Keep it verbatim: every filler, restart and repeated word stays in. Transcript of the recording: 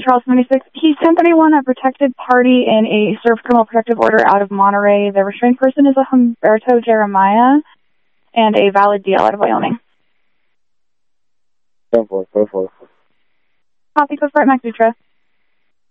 Charles seventy-six. He's ten thirty-one, a protected party in a served criminal protective order out of Monterey. The restrained person is a Humberto Jeremiah and a valid deal out of Wyoming. Go for it, go for it. Copy, go for it, Max Dutra.